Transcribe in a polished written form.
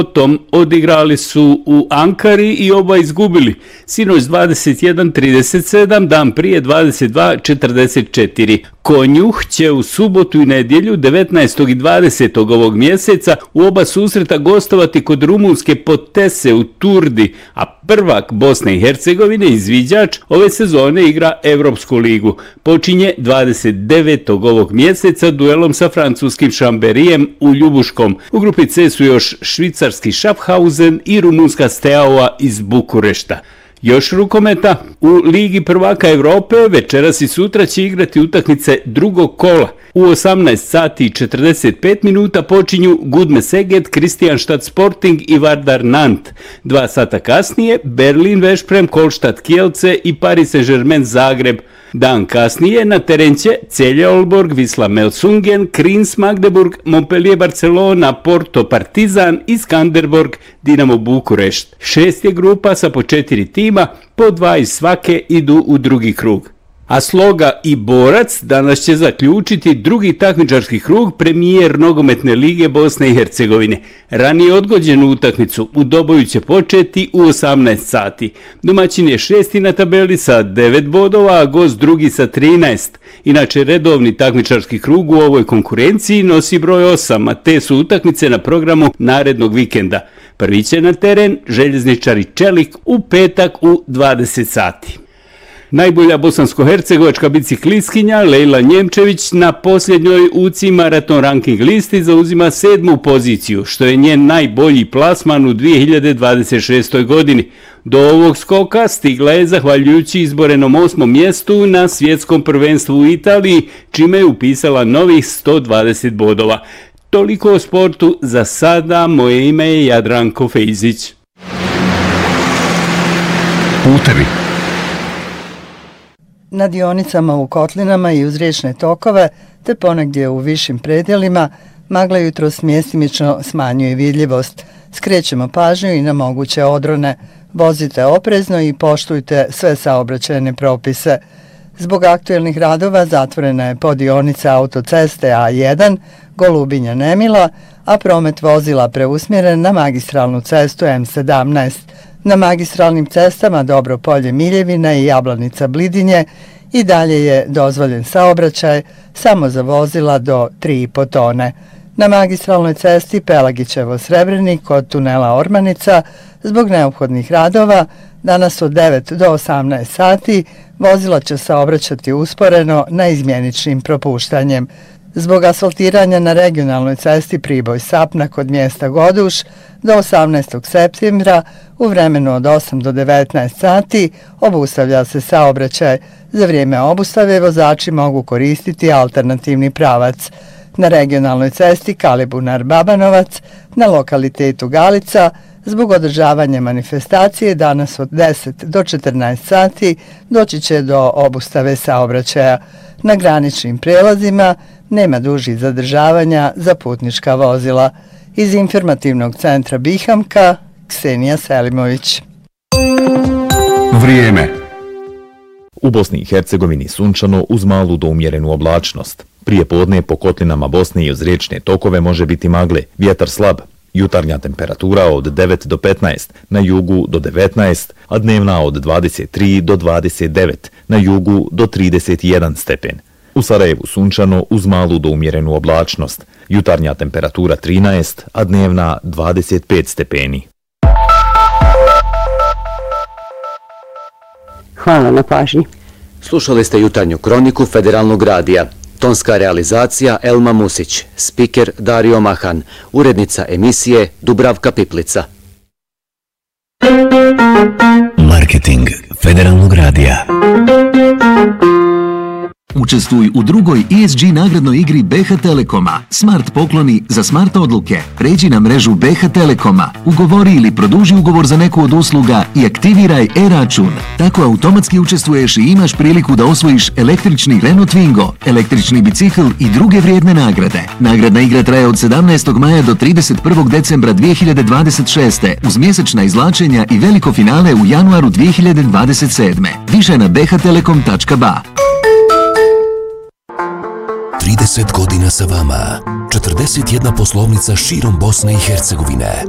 Potom odigrali su u Ankari i oba izgubili. Sinoć 21:37, dan prije 22:44. Konjuh će u subotu i nedjelju 19. i 20. ovog mjeseca u oba susreta gostovati kod rumunske Potese u Turdi, a prvak Bosne i Hercegovine, izviđač, ove sezone igra Evropsku ligu. Počinje 29. ovog mjeseca duelom sa francuskim Chamberijem u Ljubuškom. U grupi C su još švicarski Schaffhausen i rumunska Steaua iz Bukurešta. Još rukometa, u Ligi prvaka Europe večeras i sutra će igrati utakmice drugog kola. U 18:45 počinju Gudme Szeged, Kristianstad Sporting i Vardar Nant. 2 sata kasnije Berlin Veszprem, Kolštad Kielce i Paris Saint-Germain Zagreb. Dan kasnije na teren će Celje Aalborg, Wisla Melsungen, Kriens Magdeburg, Montpellier Barcelona, Porto Partizan i Skanderborg Dinamo Bukurešt. 6 je grupa sa po 4 tima, po 2 iz svake idu u drugi krug. A Sloga i Borac danas će zaključiti drugi takmičarski krug premijer nogometne lige Bosne i Hercegovine. Ranije odgođenu utakmicu u Doboju će početi u 18 sati. Domaćin je 6. na tabeli sa 9 bodova, a gost drugi sa 13. Inače, redovni takmičarski krug u ovoj konkurenciji nosi broj 8, a te su utakmice na programu narednog vikenda. Prvi će na teren Željezničari Čelik u petak u 20 sati. Najbolja bosansko-hercegovačka biciklistkinja Lejla Njemčević na posljednjoj UCI maraton ranking listi zauzima 7. poziciju, što je njen najbolji plasman u 2026. godini. Do ovog skoka stigla je zahvaljujući izborenom 8. mjestu na svjetskom prvenstvu u Italiji, čime je upisala novih 120 bodova. Toliko o sportu za sada, moje ime je Jadranko Fejzić. Putevi. Na dionicama u kotlinama i uz riječne tokove, te ponegdje u višim predjelima, magla jutros mjestimično smanjuje vidljivost. Skrećemo pažnju i na moguće odrone. Vozite oprezno i poštujte sve saobraćajne propise. Zbog aktuelnih radova zatvorena je podionica autoceste A1 Golubinja-Nemila, a promet vozila preusmjeren na magistralnu cestu M17. Na magistralnim cestama Dobropolje-Miljevina i Jablanica-Blidinje i dalje je dozvoljen saobraćaj samo za vozila do 3,5 tone. Na magistralnoj cesti Pelagićevo-Srebrenik kod tunela Ormanica zbog neophodnih radova danas od 9 do 18 sati vozila će saobraćati usporeno na izmjeničnim propuštanjem. Zbog asfaltiranja na regionalnoj cesti Priboj-Sapna kod mjesta Goduš do 18. septembra u vremenu od 8 do 19 sati obustavlja se saobraćaj. Za vrijeme obustave vozači mogu koristiti alternativni pravac. Na regionalnoj cesti Kalibunar-Babanovac na lokalitetu Galica zbog održavanja manifestacije danas od 10 do 14 sati doći će do obustave saobraćaja. Na graničnim prijelazima nema dužih zadržavanja za putnička vozila. Iz informativnog centra Bihamka, Ksenija Selimović. Vrijeme. U Bosni i Hercegovini sunčano uz malu do umjerenu oblačnost. Prije podne po kotlinama Bosne i uz riječne tokove može biti magle, vjetar slab. Jutarnja temperatura od 9 do 15, na jugu do 19, a dnevna od 23 do 29, na jugu do 31 stepen. U Sarajevu sunčano uz malu do umjerenu oblačnost. Jutarnja temperatura 13, a dnevna 25 stepeni. Hvala na pažnji. Slušali ste jutarnju kroniku Federalnog radija. Tonska realizacija Elma Musić, spiker Dario Mahan, urednica emisije Dubravka Piplica. Marketing Federalnog radija. Učestvuj u drugoj ESG nagradnoj igri BH Telekoma. Smart pokloni za smart odluke. Pređi na mrežu BH Telekoma, ugovori ili produži ugovor za neku od usluga i aktiviraj e-račun. Tako automatski učestvuješ i imaš priliku da osvojiš električni Renault Twingo, električni bicikl i druge vrijedne nagrade. Nagradna igra traje od 17. maja do 31. decembra 2026. uz mjesečna izvlačenja i veliko finale u januaru 2027. Više na bhtelekom.ba. 30 godina sa vama, 41 poslovnica širom Bosne i Hercegovine.